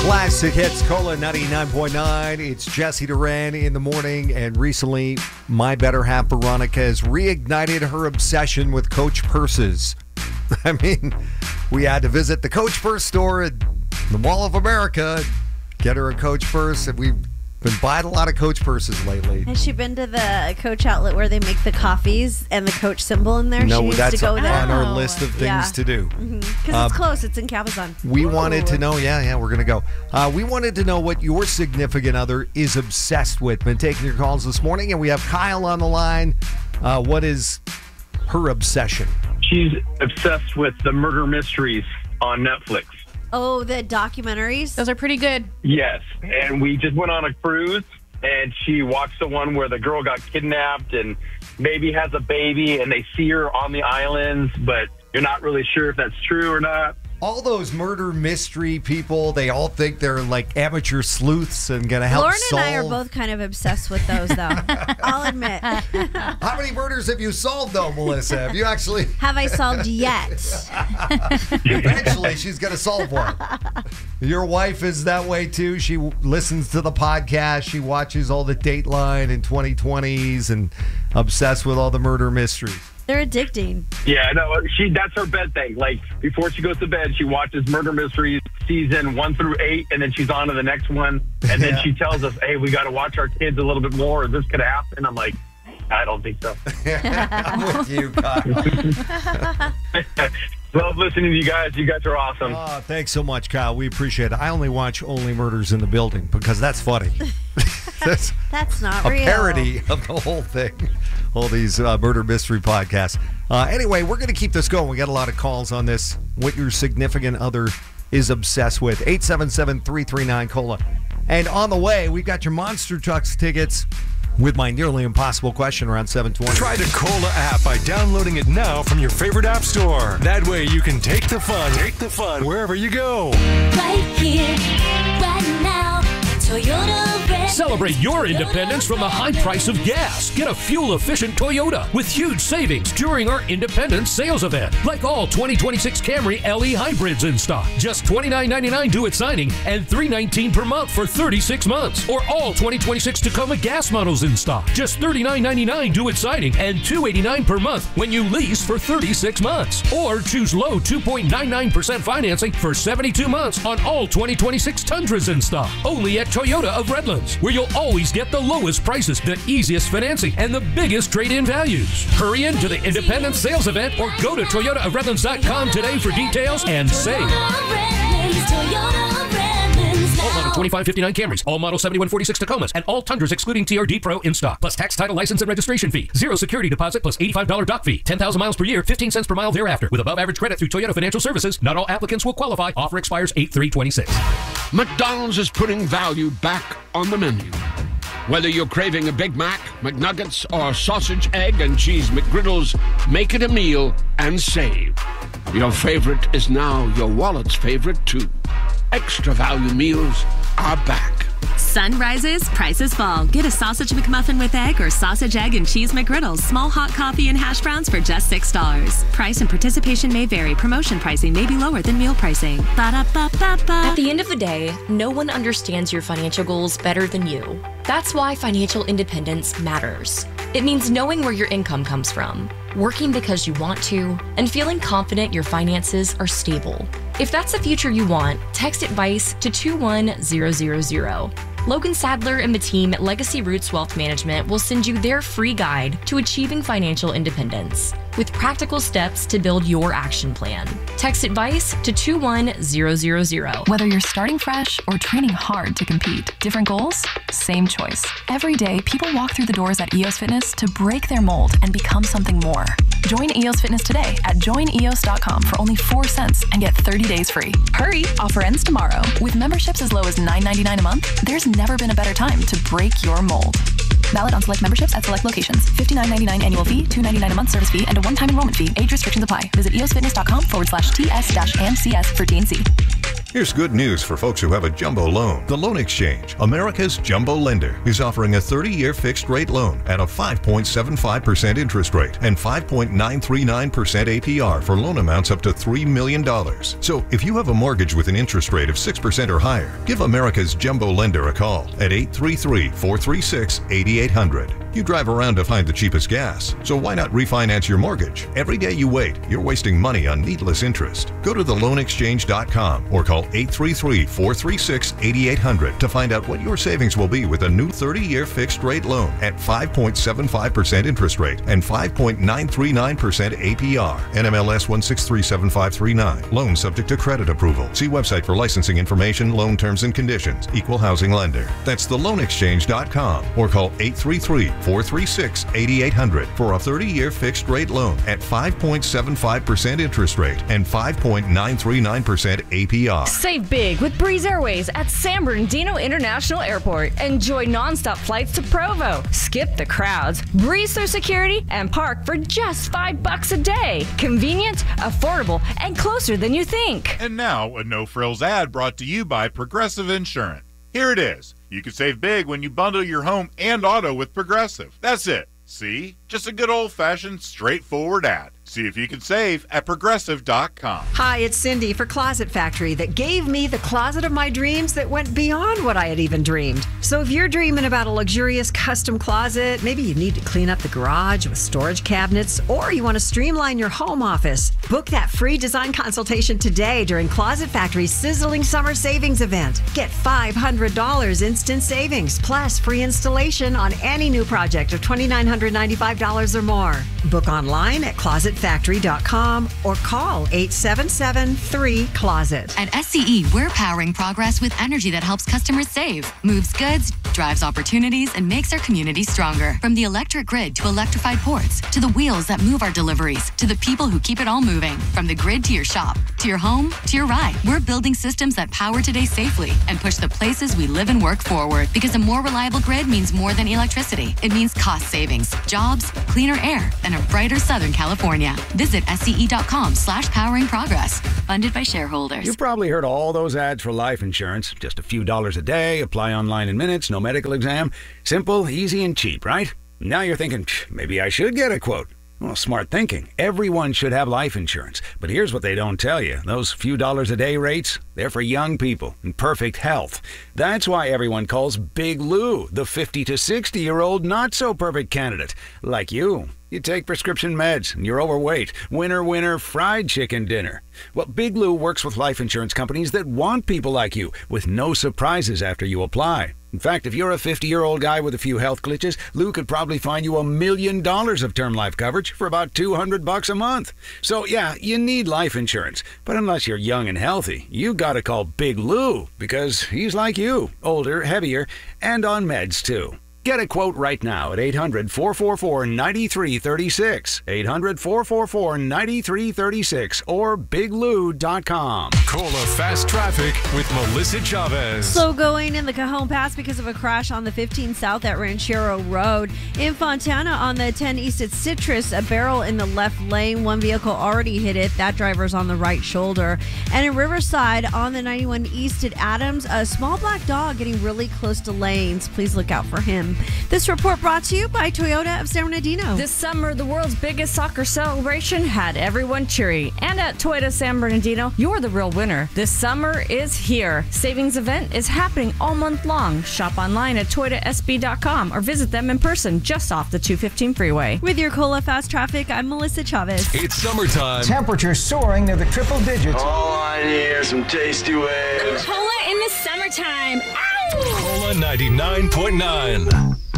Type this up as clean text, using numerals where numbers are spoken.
Classic Hits, Cola 99.9. It's Jesse Duran in the morning, and recently, my better half, Veronica, has reignited her obsession with Coach purses. I mean, we had to visit the Coach Purse store at the Mall of America, get her a Coach purse, and we've been buying a lot of Coach purses lately. Has she been to the Coach outlet where they make the coffees and the Coach symbol in there? No, she that's to go on there. our list of things to do. Because it's close. It's in Cabazon. We wanted to know, we're going to go. We wanted to know what your significant other is obsessed with. Been taking your calls this morning, and we have Kyle on the line. What is her obsession? She's obsessed with the murder mysteries on Netflix. Oh, the documentaries? Those are pretty good. Yes, and we just went on a cruise, and she watched the one where the girl got kidnapped and maybe has a baby, and they see her on the islands, but you're not really sure if that's true or not. All those murder mystery people, they all think they're like amateur sleuths and going to help Lauren solve. and I are both kind of obsessed with those, though. I'll admit. How many murders have you solved, though, Melissa? Have you actually? Have I solved yet? Eventually, she's going to solve one. Your wife is that way, too. She listens to the podcast. She watches all the Dateline and 2020s and obsessed with all the murder mysteries. They're addicting. Yeah, no, that's her bed thing. Like, before she goes to bed, she watches Murder Mysteries season 1 through 8, and then she's on to the next one. And then she tells us, hey, we got to watch our kids a little bit more, or this could happen. I'm like, I don't think so. I'm with you, Kyle. Love listening to you guys. You guys are awesome. Oh, thanks so much, Kyle. We appreciate it. I only watch Only Murders in the Building because that's funny. That's not a real. parody of the whole thing. All these murder mystery podcasts. Anyway, we're going to keep this going. We got a lot of calls on this. What your significant other is obsessed with. 877-339-COLA. And on the way, we've got your Monster Trucks tickets with my nearly impossible question around 7:20. Try the Cola app by downloading it now from your favorite app store. That way you can take the fun wherever you go. Right here, right now, Toyota. Celebrate your independence from the high price of gas. Get a fuel-efficient Toyota with huge savings during our Independence Sales Event. Like all 2026 Camry LE hybrids in stock. Just $29.99 due at signing and $319 per month for 36 months. Or all 2026 Tacoma gas models in stock. Just $39.99 due at signing and $289 per month when you lease for 36 months. Or choose low 2.99% financing for 72 months on all 2026 Tundras in stock. Only at Toyota of Redlands, where you'll always get the lowest prices, the easiest financing, and the biggest trade-in values. Hurry into the Independence Sales Event or go to ToyotaofRedlands.com today for details and save. All model 2559 Camrys, all model 7146 Tacomas, and all Tundras excluding TRD Pro in stock. Plus tax, title, license, and registration fee. Zero security deposit plus $85 dock fee. 10,000 miles per year, 15 cents per mile thereafter. With above average credit through Toyota Financial Services, not all applicants will qualify. Offer expires 8/3/26. McDonald's is putting value back on the menu. Whether you're craving a Big Mac, McNuggets, or sausage, egg, and cheese McGriddles, make it a meal and save. Your favorite is now your wallet's favorite, too. Extra value meals are back. Sun rises, prices fall. Get a sausage McMuffin with egg or sausage, egg, and cheese McGriddles. Small hot coffee and hash browns for just $6. Price and participation may vary. Promotion pricing may be lower than meal pricing. Ba-da-ba-ba-ba. At the end of the day, no one understands your financial goals better than you. That's why financial independence matters. It means knowing where your income comes from, working because you want to, and feeling confident your finances are stable. If that's the future you want, text advice to 21000. Logan Sadler and the team at Legacy Roots Wealth Management will send you their free guide to achieving financial independence with practical steps to build your action plan. Text advice to 21000. Whether you're starting fresh or training hard to compete, different goals, same choice. Every day, people walk through the doors at EOS Fitness to break their mold and become something more. Join EOS Fitness today at joineos.com for only 4 cents and get 30 days free. Hurry! Offer ends tomorrow. With memberships as low as $9.99 a month, there's never been a better time to break your mold. Valid on select memberships at select locations. $59.99 annual fee, $2.99 a month service fee, and a one-time enrollment fee. Age restrictions apply. Visit eosfitness.com/TS-MCS for TNC. Here's good news for folks who have a jumbo loan. The Loan Exchange, America's jumbo lender, is offering a 30-year fixed-rate loan at a 5.75% interest rate and 5.939% APR for loan amounts up to $3 million. So if you have a mortgage with an interest rate of 6% or higher, give America's jumbo lender a call at 833-436-8800. You drive around to find the cheapest gas, so why not refinance your mortgage? Every day you wait, you're wasting money on needless interest. Go to theloanexchange.com or call 833-436-8800 to find out what your savings will be with a new 30-year fixed-rate loan at 5.75% interest rate and 5.939% APR. NMLS 1637539. Loan subject to credit approval. See website for licensing information, loan terms and conditions. Equal housing lender. That's theloanexchange.com or call 833-436-8800 for a 30-year fixed-rate loan at 5.75% interest rate and 5.939% APR. Save big with Breeze Airways at San Bernardino International Airport. Enjoy nonstop flights to Provo. Skip the crowds, breeze through security, and park for just $5 a day. Convenient, affordable, and closer than you think. And now, a no-frills ad brought to you by Progressive Insurance. Here it is. You can save big when you bundle your home and auto with Progressive. That's it. See? Just a good old-fashioned, straightforward ad. See if you can save at Progressive.com. Hi, it's Cindy for Closet Factory that gave me the closet of my dreams that went beyond what I had even dreamed. So if you're dreaming about a luxurious custom closet, maybe you need to clean up the garage with storage cabinets, or you want to streamline your home office, book that free design consultation today during Closet Factory's sizzling summer savings event. Get $500 instant savings, plus free installation on any new project of $2,995 or more. Book online at closetfactory.com or call 877-3-CLOSET. At SCE, we're powering progress with energy that helps customers save, moves goods, drives opportunities, and makes our community stronger. From the electric grid to electrified ports, to the wheels that move our deliveries, to the people who keep it all moving. From the grid to your shop, to your home, to your ride. We're building systems that power today safely and push the places we live and work forward. Because a more reliable grid means more than electricity. It means cost savings, jobs, cleaner air, and a brighter Southern California. Visit SCE.com/powering progress. Funded by shareholders. You've probably heard all those ads for life insurance. Just a few dollars a day, apply online in minutes, no medical exam. Simple, easy, and cheap, right? Now you're thinking, maybe I should get a quote. Well, smart thinking. Everyone should have life insurance. But here's what they don't tell you. Those few dollars a day rates, they're for young people in perfect health. That's why everyone calls Big Lou the 50 to 60-year-old not-so-perfect candidate. Like you. You take prescription meds and you're overweight. Winner, winner, fried chicken dinner. Well, Big Lou works with life insurance companies that want people like you with no surprises after you apply. In fact, if you're a 50-year-old guy with a few health glitches, Lou could probably find you $1 million of term life coverage for about $200 a month. So yeah, you need life insurance. But unless you're young and healthy, you gotta call Big Lou because he's like you, older, heavier, and on meds too. Get a quote right now at 800-444-9336, 800-444-9336, or biglou.com. Cola Fast Traffic with Melissa Chavez. Slow going in the Cajon Pass because of a crash on the 15 South at Ranchero Road. In Fontana on the 10 East at Citrus, a barrel in the left lane. One vehicle already hit it. That driver's on the right shoulder. And in Riverside on the 91 East at Adams, a small black dog getting really close to lanes. Please look out for him. This report brought to you by Toyota of San Bernardino. This summer, the world's biggest soccer celebration had everyone cheery. And at Toyota San Bernardino, you're the real winner. This summer is here. Savings event is happening all month long. Shop online at ToyotaSB.com or visit them in person just off the 215 freeway. With your Cola Fast Traffic, I'm Melissa Chavez. It's summertime. Temperatures soaring near the triple digits. All I need are some tasty waves. Cola in the summertime. Ow! Cola 99.9.